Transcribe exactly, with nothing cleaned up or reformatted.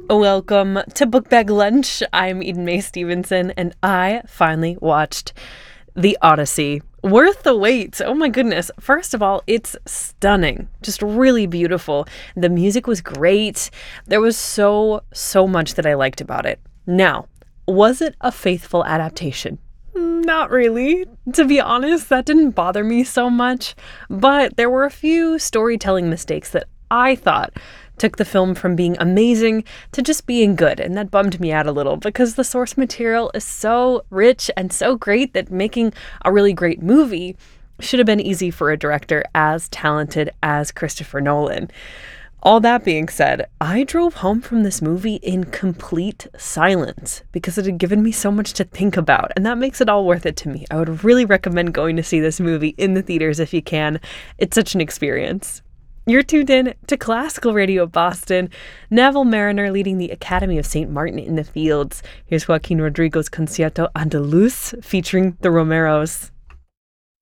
Welcome to Book Bag Lunch. I'm Eden Mae Stevenson, and I finally watched The Odyssey. Worth the wait. Oh my goodness. First of all, it's stunning. Just really beautiful. The music was great. There was so, so much that I liked about it. Now, was it a faithful adaptation? Not really. To be honest, that didn't bother me so much. But there were a few storytelling mistakes that I thought took the film from being amazing to just being good, and that bummed me out a little because the source material is so rich and so great that making a really great movie should have been easy for a director as talented as Christopher Nolan. All that being said, I drove home from this movie in complete silence because it had given me so much to think about, and that makes it all worth it to me. I would really recommend going to see this movie in the theaters if you can. It's such an experience. You're tuned in to Classical Radio Boston. Neville Mariner leading the Academy of Saint Martin in the Fields. Here's Joaquin Rodrigo's Concierto Andaluz featuring the Romeros.